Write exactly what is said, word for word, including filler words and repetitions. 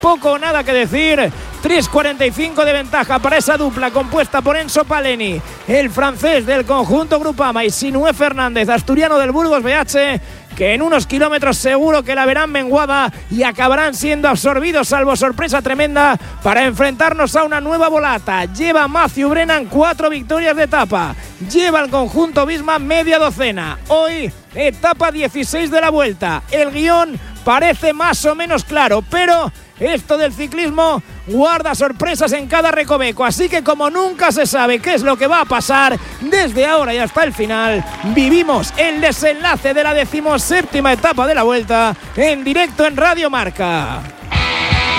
Poco o nada que decir, tres cuarenta y cinco de ventaja para esa dupla compuesta por Enzo Paleni, el francés del conjunto Groupama, y Sinué Fernández, asturiano del Burgos B H, que en unos kilómetros seguro que la verán menguada y acabarán siendo absorbidos, salvo sorpresa tremenda, para enfrentarnos a una nueva volata. Lleva Matthew Brennan cuatro victorias de etapa, lleva el conjunto Visma media docena. Hoy, etapa dieciséis de la Vuelta. El guión parece más o menos claro, pero esto del ciclismo guarda sorpresas en cada recoveco, así que como nunca se sabe qué es lo que va a pasar, desde ahora y hasta el final vivimos el desenlace de la decimoséptima etapa de la Vuelta en directo en Radio Marca.